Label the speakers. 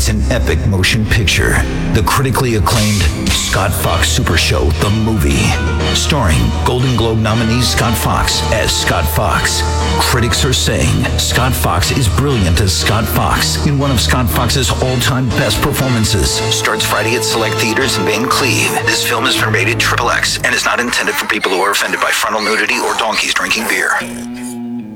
Speaker 1: It's an epic motion picture. The critically acclaimed Scott Fox Super Show, the movie. Starring Golden Globe nominee Scott Fox as Scott Fox. Critics are saying Scott Fox is brilliant as Scott Fox in one of Scott Fox's all-time best performances. Starts Friday at select theaters in Van Cleve. This film has been rated XXX and is not intended for people who are offended by frontal nudity or donkeys drinking beer.